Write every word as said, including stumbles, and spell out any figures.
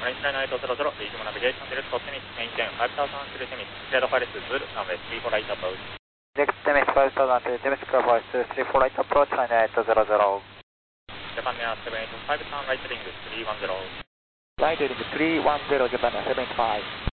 French nine eight zero zero, regional navigation, direct Optimis, maintain five thousand through Timis, clear for Zulu, runway three four right approach. Next Timis five thousand through Timis, clear for three four right approach, nine eight zero zero. Japan Air seven eight five, turn right ring three one zero. Right ring three one zero, Japan Air seven eight five.